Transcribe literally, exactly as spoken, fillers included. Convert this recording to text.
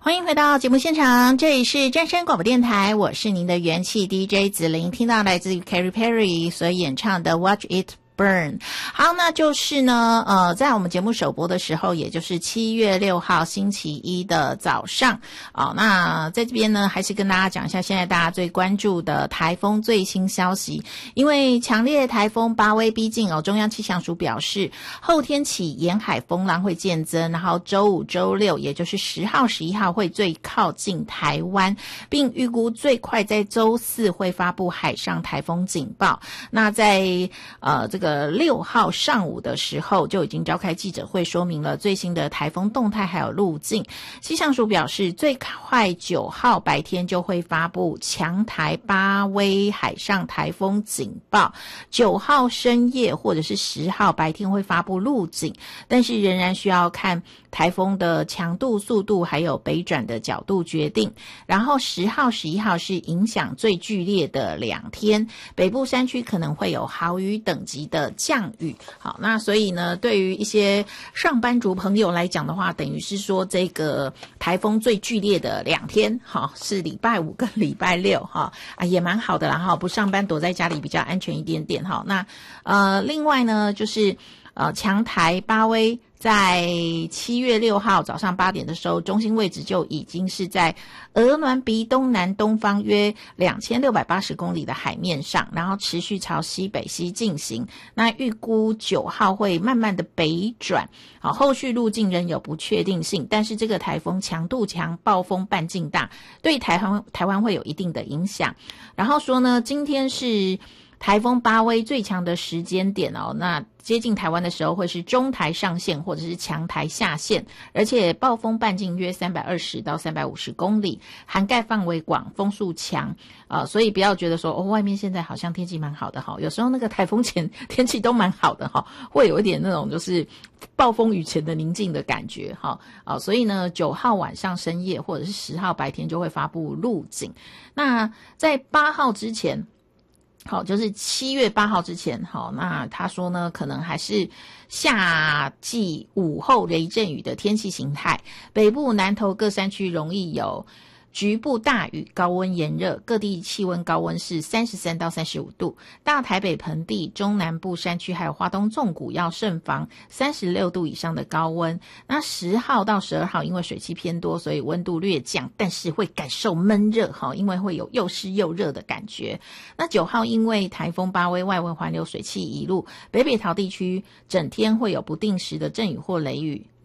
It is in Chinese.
欢迎回到节目现场，这里是正声广播电台，我是您的元气 D J 子玲，听到来自于 Katy Perry 所演唱的 Watch It Burn。 好，那就是呢呃，在我们节目首播的时候，也就是七月六号星期一的早上哦，那在这边呢还是跟大家讲一下现在大家最关注的台风最新消息。因为强烈台风巴威逼近哦，中央气象署表示后天起沿海风浪会渐增，然后周五周六也就是十号十一号会最靠近台湾，并预估最快在周四会发布海上台风警报。那在呃这个六号上午的时候就已经召开记者会，说明了最新的台风动态还有路径。气象署表示最快九号白天就会发布强台巴威海上台风警报，九号深夜或者是十号白天会发布路径，但是仍然需要看台风的强度、速度还有北转的角度决定。然后十号十一号是影响最剧烈的两天，北部山区可能会有豪雨等级的降雨。好，那所以呢对于一些上班族朋友来讲的话，等于是说这个台风最剧烈的两天好是礼拜五跟礼拜六哈啊，也蛮好的啦哈，不上班躲在家里比较安全一点点哈。那呃另外呢就是呃强台巴威在七月六号早上八点的时候，中心位置就已经是在鹅銮鼻东南东方约两千六百八十公里的海面上，然后持续朝西北西进行。那预估九号会慢慢的北转，好，后续路径仍有不确定性，但是这个台风强度强，暴风半径大，对台湾台湾会有一定的影响。然后说呢，今天是台风巴威最强的时间点哦，那接近台湾的时候会是中台上线或者是强台下线，而且暴风半径约三百二十到三百五十公里，涵盖范围广，风速强呃，所以不要觉得说哦，外面现在好像天气蛮好的哈，有时候那个台风前天气都蛮好的哈，会有一点那种就是暴风雨前的宁静的感觉哈啊，所以呢九号晚上深夜或者是十号白天就会发布路径。那在八号之前，好，就是七月八号之前，好，那他说呢，可能还是夏季午后雷阵雨的天气形态，北部南投各山区容易有局部大雨，高温炎热，各地气温高温是三十三到三十五度。大台北盆地、中南部山区还有花东纵谷要慎防三十六度以上的高温。那十号到十二号因为水汽偏多，所以温度略降，但是会感受闷热哈，因为会有又湿又热的感觉。那九号因为台风巴威外围环流水汽移入，北北桃地区整天会有不定时的阵雨或雷雨。